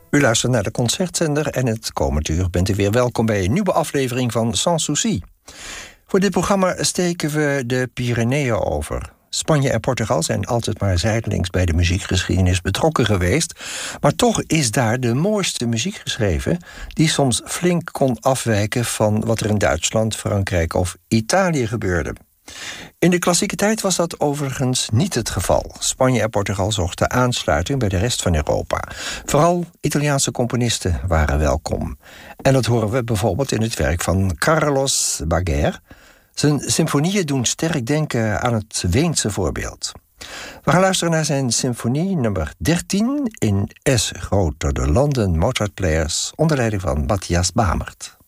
U luistert naar de Concertzender en het komend uur bent u weer welkom bij een nieuwe aflevering van Sans Souci. Voor dit programma steken we de Pyreneeën over. Spanje en Portugal zijn altijd maar zijdelings bij de muziekgeschiedenis betrokken geweest, maar toch is daar de mooiste muziek geschreven, die soms flink kon afwijken van wat er in Duitsland, Frankrijk of Italië gebeurde. In de klassieke tijd was dat overigens niet het geval. Spanje en Portugal zochten aansluiting bij de rest van Europa. Vooral Italiaanse componisten waren welkom. En dat horen we bijvoorbeeld in het werk van Carlos Baguer. Zijn symfonieën doen sterk denken aan het Weense voorbeeld. We gaan luisteren naar zijn symfonie nummer 13 in S groot door de London Mozart Players onder leiding van Matthias Bamert.